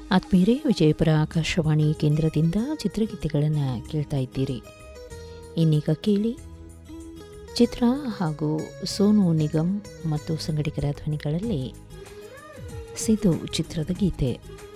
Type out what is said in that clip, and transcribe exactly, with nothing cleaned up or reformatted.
ಆತ್ಮೀಯರೇ, ವಿಜಯಪುರ ಆಕಾಶವಾಣಿ ಕೇಂದ್ರದಿಂದ ಚಿತ್ರಗೀತೆಗಳನ್ನು ಕೇಳ್ತಾ ಇದ್ದೀರಿ. ಇನ್ನೀಗ ಕೇಳಿ ಚಿತ್ರ ಹಾಗೂ ಸೋನು ನಿಗಮ್ ಮತ್ತು ಸಂಗಡಿಗರ ಧ್ವನಿಗಳಲ್ಲಿ ಸಿದು ಚಿತ್ರದ ಗೀತೆ.